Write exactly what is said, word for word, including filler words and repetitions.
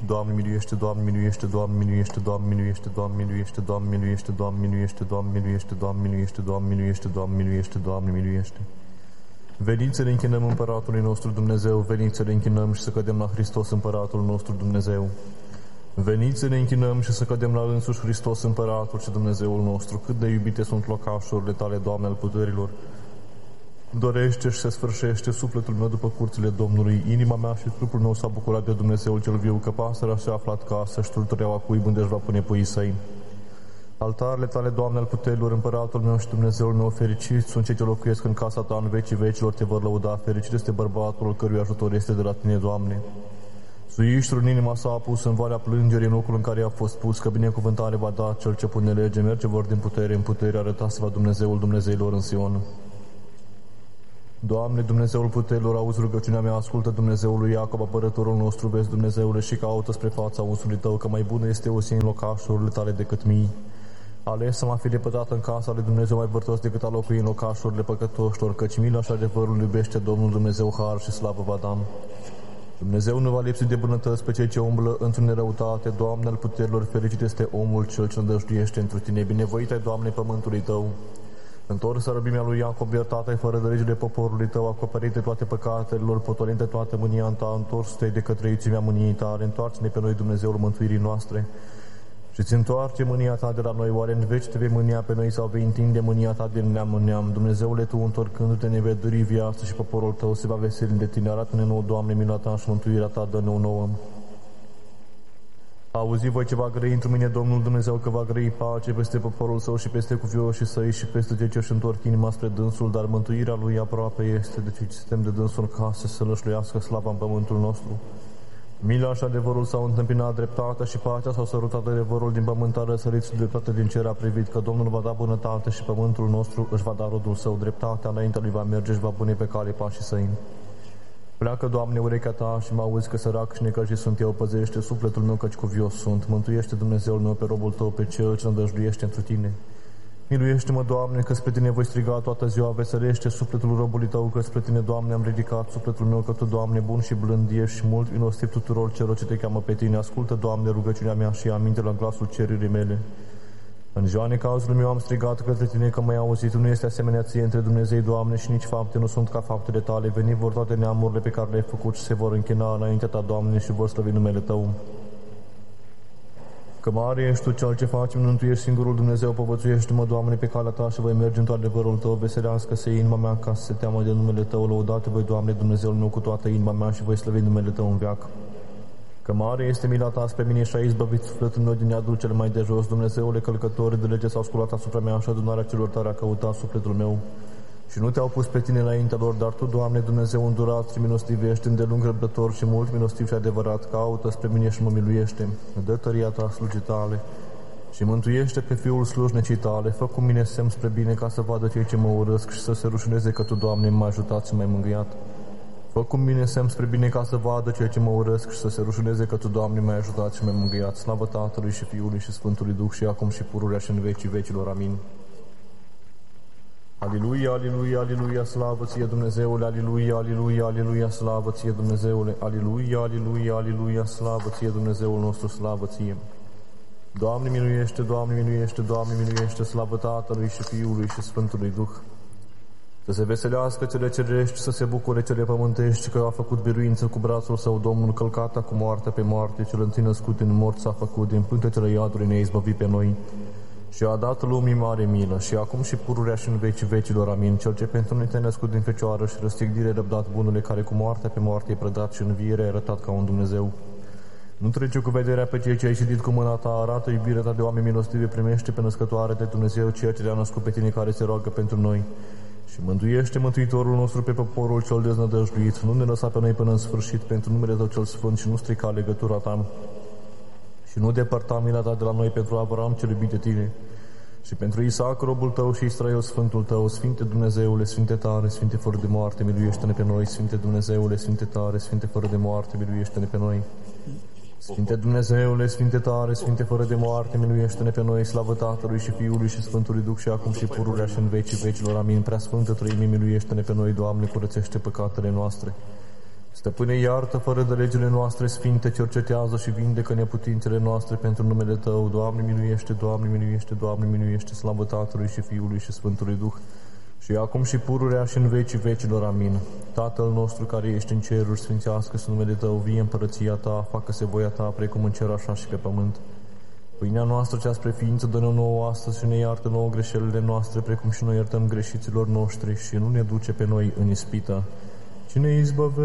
Doamne miluiește, Doamne miluiește, Doamne miluiește, Doamne miluiește, Doamne miluiește, Doamne miluiește, Doamne miluiește, Doamne miluiește, Doamne miluiește, Doamne miluiește, Doamne miluiește, Doamne miluiește. Veniți să ne închinăm Împăratului nostru Dumnezeu, veniți să ne închinăm și să cădem la Hristos Împăratul nostru Dumnezeu. Veniți să ne închinăm și să cădem la însuși Hristos Împăratul și Dumnezeul nostru. Cât de iubite sunt locașurile Tale, Doamne, al puterilor. Dorește și se sfârșește sufletul meu după curțile Domnului. Inima mea și trupul meu s-a bucurat de Dumnezeul cel viu, că pasărea se aflat casă și tultureaua cuib unde își va pune puii săi. Altarele Tale, Doamne, al puterilor, Împăratul meu și Dumnezeul meu, fericiți sunt cei ce locuiesc în casa Ta în vecii vecilor, Te vor lăuda. Fericit este bărbatul al cărui ajutor este de la Tine, Doamne. Suiștrul în inima sa a pus în valea plângerii, în locul în care a fost pus, că binecuvântare va da cel ce pune lege, merge vor din putere în putere, arătați-vă Dumnezeul Dumnezeilor în Sion. Doamne, Dumnezeul puterilor, auzi rugăciunea mea, ascultă Dumnezeul lui Iacob, apărătorul nostru, vezi, Dumnezeule, și caută spre fața unsului Tău, că mai bună este o zi în locașurile Tale decât mii. Ales să mă fi depătat în casa lui Dumnezeu mai vârtos decât a locui în locașurile păcătoșilor, căci mila și adevărul iubește Domnul Dumnezeu, har și slavă va da. Dumnezeu nu va lipsi de bunătăți pe cei ce umblă într-o nerăutate. Doamne, al puterilor, fericit este omul cel ce îndăjduiește întru Tine. Binevoit ai, Doamne, pământului Tău. Întors răbimea lui Iacob, iertat ai fără de legile poporului Tău, acoperite toate păcatelor, potolinte toate mânia în Ta, întors Te de către iuțimea mâniei Tale. Întoarce-ne pe noi, Dumnezeul mântuirii noastre, și ți întoarce mânia Ta de la noi. Oare în veci Te vei mânia pe noi sau vei întinde mânia Ta din neam în neam? Dumnezeule, Tu, întorcându-te, ne vei dări viață și poporul Tău se va veseli de Tine. Arată-ne nouă, Doamne, mila Ta și mântuirea Ta, dă-ne-o nouă. Auzi voi ce va grăi într mine Domnul Dumnezeu, că va grăi pace peste poporul Său și peste cuvioșii Săi și peste cei ce își întorc inima spre Dânsul, dar mântuirea Lui aproape este de cei ce suntem de Dânsul în casă, să lășluiască slava în pământul nostru. Mila și adevărul s-au întâmpinat, dreptatea și pacea s-au sărutat, adevărul din pământ a răsărit și dreptatea din cer a privit, că Domnul va da bunătate și pământul nostru își va da rodul Său. Dreptatea înaintea Lui va merge și va pune pe cale pașii Săi. Pleacă, Doamne, urechea Ta și mă auzi că sărac și necăjit sunt eu, păzește sufletul meu căci cuvios sunt. Mântuiește, Dumnezeul meu, pe robul Tău, pe cel ce îndăjduiește întru Tine. Miluiește-mă, Doamne, că spre Tine voi striga toată ziua, veselește sufletul robului Tău, că spre Tine, Doamne, am ridicat sufletul meu, că Tu, Doamne, bun și blând ești și mult milostiv tuturor celor ce Te cheamă pe Tine. Ascultă, Doamne, rugăciunea mea și aminte la glasul cererii mele. În ziua necazului meu am strigat către Tine, că m-ai auzit. Nu este asemenea Ție între Dumnezei, Doamne, și nici fapte nu sunt ca faptele Tale. Veni vor toate neamurile pe care le-ai făcut și se vor închina înaintea Ta, Doamne, și vor slăvi numele Tău. Că mare ești Tu, Cel ce faci minuni, Tu ești singurul Dumnezeu, povățuiește-mă, Doamne, pe calea Ta și voi merge în tot adevărul Tău. Veselească-se inima mea ca să se teamă de numele Tău. Lăudate voi, Doamne, Dumnezeul meu, cu toată inima mea și voi slăvi numele Tău în veac. Că mare este mila Ta spre mine și ai izbăvit sufletul meu din iadul cel mai de jos. Dumnezeule, călcătorii de lege s-au sculat asupra mea și adunarea celor tare a căutat sufletul meu. Și nu Te-au pus pe Tine înaintea lor, dar Tu, Doamne, Dumnezeu îndurat și milostiv ești, îndelung răbdător și mult milostiv și adevărat. Caută spre mine și mă miluiește. Dă tăria Ta slujii Tale și mântuiește pe Fiul slujnecii Tale. Fă cu mine semn spre bine, ca să vadă cei ce mă urăsc și să se rușineze că Tu, Doamne, m-ai ajutat și m-ai mângâiat. Fă cu mine semn spre bine, ca să vadă cei ce mă urăsc și să se rușineze că Tu, Doamne, m-ai ajutat și m-ai mângâiat. Slavă Tatălui și Fiului și Sfântului Duh și acum și pururea și în vecii vecilor. Amin. Aliluia, aliluia, aliluia, slavă Ție, Dumnezeule, aliluia, aliluia, aliluia, slavă Ție, Dumnezeule, aliluia, aliluia, aliluia, slavă Ție, Dumnezeul nostru, slavă Ție. Doamne miluiește, Doamne miluiește, Doamne miluiește, slavă Tatălui și Fiului și Sfântului Duh. Să se veselească cele cerești, să se bucure cele pământești, că a făcut biruință cu brațul Său Domnul, călcata cu moartea pe moarte, cel întâi născut din morți s-a făcut, din pântecele iadului ne-a izbăvit pe noi. Și a dat lumii mare milă, și acum și pururea și în vecii vecilor. Amin. Cel ce pentru noi Te-ai născut din Fecioară și răstignire răbdat bunule, care cu moartea pe moarte ai prădat și înviere ai arătat ca un Dumnezeu. Nu trece cu vederea pe cei ce ai ședit cu mâna Ta, arată iubirea Ta de oameni milostivi, primește pe născătoare de Dumnezeu, ceea ce Le-a născut pe Tine care se roagă pentru noi. Și mântuiește Mântuitorul nostru pe poporul cel deznădăjduit, nu ne lăsa pe noi până în sfârșit, pentru numele Tău cel sfânt, și nu strica legătura Ta. Și nu depărta mila Ta de la noi pentru Avram cel iubit de Tine, și pentru Isaac robul Tău și Israel sfântul Tău. Sfinte Dumnezeule, Sfinte tare, Sfinte fără de moarte, miluiește-ne pe noi. Sfinte Dumnezeule, Sfinte tare, Sfinte fără de moarte, miluiește-ne pe noi. Sfinte Dumnezeule, Sfinte tare, Sfinte fără de moarte, miluiește-ne pe noi. Slavă Tatălui și Fiului și Sfântului Duh și acum și pururea și în vecii vecilor. Amin. Prea Sfântă Trăimii, miluiește-ne pe noi, Doamne, curățește păcatele noastre. Stăpâne, iartă fără de legile noastre sfinte, cercetează și vindecă neputințele noastre pentru numele Tău. Doamne, miluiește, Doamne, miluiește, Doamne, miluiește, slavă Tatălui și Fiului și Sfântului Duh, și acum și pururea și în vecii vecilor. Amin. Tatăl nostru care ești în ceruri, sfințească-se numele Tău, vie împărăția Ta, facă-se voia Ta, precum în cer, așa și pe pământ. Pâinea noastră cea spre ființă dă-ne nouă astăzi și ne iartă nouă greșelile noastre, precum și noi iertăm greșiților noștri, și nu ne duce pe noi în ispită, ci ne izbăvește